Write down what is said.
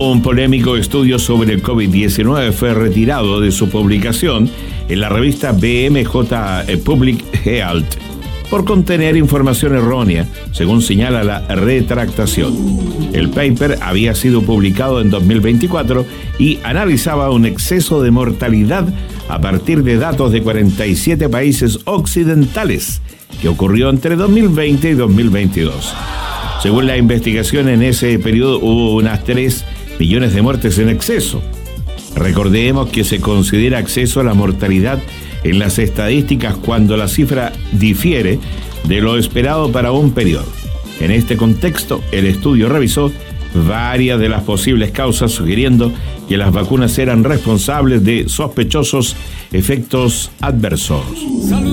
Un polémico estudio sobre el COVID-19 fue retirado de su publicación en la revista BMJ Public Health por contener información errónea, según señala la retractación. El paper había sido publicado en 2024 y analizaba un exceso de mortalidad a partir de datos de 47 países occidentales que ocurrió entre 2020 y 2022. Según la investigación, en ese periodo hubo unas 3 millones de muertes en exceso. Recordemos que se considera exceso a la mortalidad en las estadísticas cuando la cifra difiere de lo esperado para un periodo. En este contexto, el estudio revisó varias de las posibles causas, sugiriendo que las vacunas eran responsables de sospechosos efectos adversos.